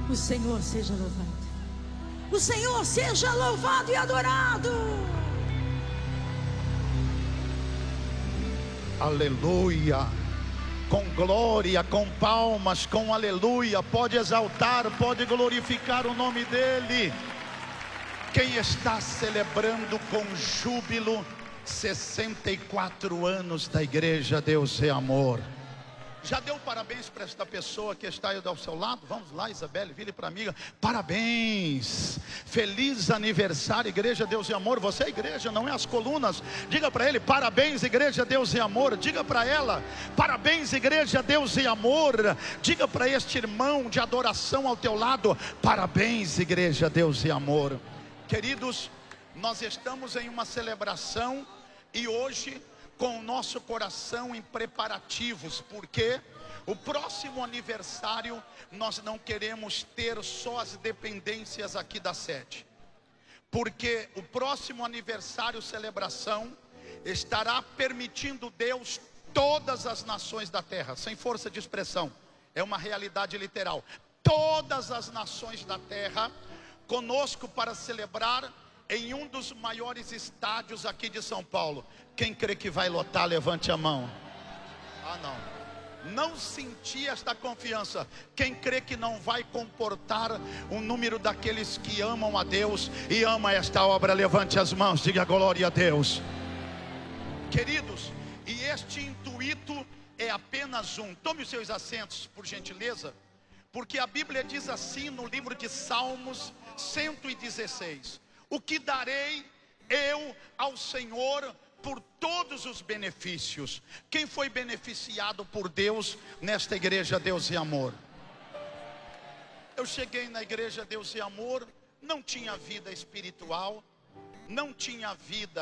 O Senhor seja louvado. O Senhor seja louvado e adorado. Aleluia. Com glória, com palmas, com aleluia. Pode exaltar, pode glorificar o nome dele. Quem está celebrando com júbilo 64 anos da igreja Deus é Amor? Já deu parabéns para esta pessoa que está aí ao seu lado? Vamos lá, Isabelle, vire para a amiga. Parabéns, feliz aniversário, igreja Deus é Amor. Você é igreja, não é as colunas. Diga para ele, parabéns, igreja Deus é Amor. Diga para ela, parabéns, igreja Deus é Amor. Diga para este irmão de adoração ao teu lado, parabéns, igreja Deus é Amor. Queridos, nós estamos em uma celebração e hoje com o nosso coração em preparativos, porque o próximo aniversário nós não queremos ter só as dependências aqui da sede, porque o próximo aniversário, celebração, estará permitindo Deus todas as nações da terra, sem força de expressão, é uma realidade literal, todas as nações da terra conosco para celebrar em um dos maiores estádios aqui de São Paulo. Quem crê que vai lotar, levante a mão. Não senti esta confiança. Quem crê que não vai comportar o número daqueles que amam a Deus e ama esta obra, levante as mãos, diga glória a Deus. Queridos, e este intuito é apenas um. Tome os seus assentos, por gentileza, porque a Bíblia diz assim no livro de Salmos 116: o que darei eu ao Senhor por todos os benefícios? Quem foi beneficiado por Deus nesta igreja Deus e Amor? Eu cheguei na igreja Deus e Amor, não tinha vida espiritual, não tinha vida